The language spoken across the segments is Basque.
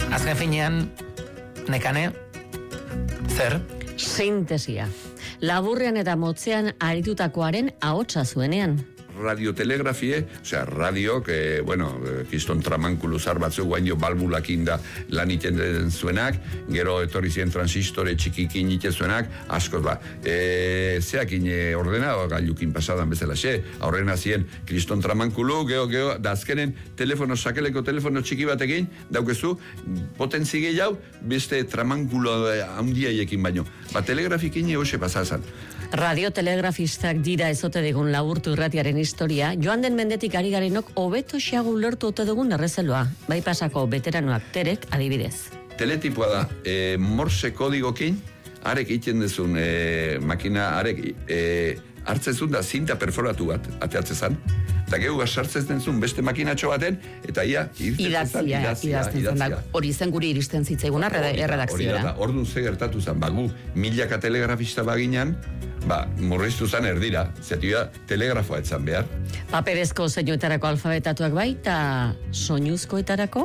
Azken finean, nekane, zer? Sintesia. Laburrean eta motzean aritutakoaren ahotsa zuenean. Radiotelegrafie, osea, radio, que, bueno, kiston tramankulu zar batzuk guaino balbulakin da lan iten den zuenak, gero etorri ziren transistore txikikin iten zuenak, askoz ba. Zeakin ordenado gailukin pasadan bezala xe, aurrena ziren kiston tramankulu, geho, da azkenen sakeleko telefono txiki batekin, daukezu, potentzi gehiago, beste tramankulo handiaiekin baino. Ba, telegrafikin hoxe pasazan. Radiotelegrafistak dira ezote digun laburtu irratiaren historia, joan den mendetik ari garenok hobeto xagu lertu ote dugun errezeloa, bai pasako veteranoak Terek adibidez. Teletipoa da, morse kodigokin, arek egiten dezun makina, arek hartzezun da zinta perforatu bat, ateatzezan, eta gehu sartzen denzun beste makinatxo baten, eta ia idazten. Hori zen guri iristen zitzaiguna erredakziora. Orduan ze gertatu zen, gu milaka telegrafista baginan, murriztu zen erdira, zetua telegrafoa etzan behar. Paperezko zeinuetarako alfabetatuak bai, eta soinuzkoetarako?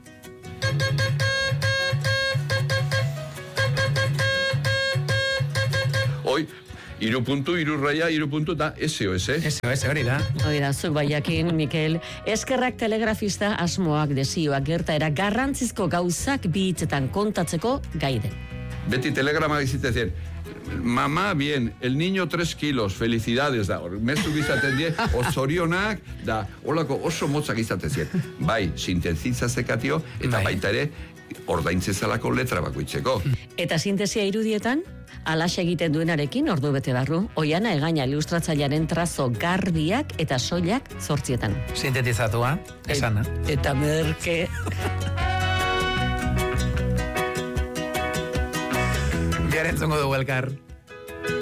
Hoi, 3 puntu, 3 raya, 3 puntu, da SOS. SOS hori da. Hori da, zuk baiakin, Mikel. Eskerrak telegrafista asmoak, desioak, gertaera garrantzizko gauzak bi hitzetan kontatzeko gaide. Beti telegrama izitezien, mamá, bien, el niño 3 kilos, felicidades, da, mezu gizaten die, zorionak, da, holako oso motzak izatezien. Bai, sintetizatzekatio, eta baita ere, ordaintzezalako letra bakoitzeko. Eta sintesia irudietan, alaxe egiten duenarekin ordu bete barru, Oiana Egaña ilustratzailearen trazo garbiak eta soilak 8. Sintetizatua, esana. Eta merke... Biarentzongo dugu elkar.